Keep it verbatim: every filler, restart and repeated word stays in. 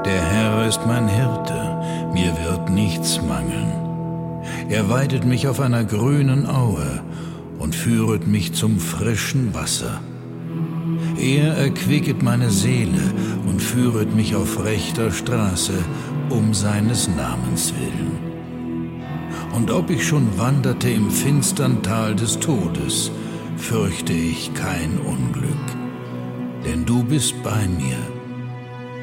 Der Herr ist mein Hirte, mir wird nichts mangeln. Er weidet mich auf einer grünen Aue und führet mich zum frischen Wasser. Er erquicket meine Seele und führet mich auf rechter Straße um seines Namens willen. Und ob ich schon wanderte im finstern Tal des Todes, fürchte ich kein Unglück, denn du bist bei mir.